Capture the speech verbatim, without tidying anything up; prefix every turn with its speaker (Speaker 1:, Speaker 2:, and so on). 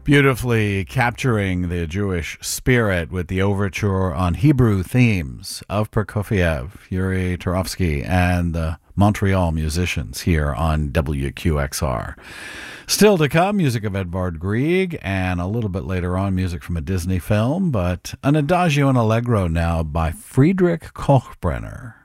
Speaker 1: Beautifully capturing the Jewish spirit with the overture on Hebrew themes of Prokofiev, Yuri Turovsky, and the Montreal musicians here on W Q X R. Still to come, music of Edvard Grieg, and a little bit later on, music from a Disney film, but an Adagio and Allegro now by Friedrich Kalkbrenner.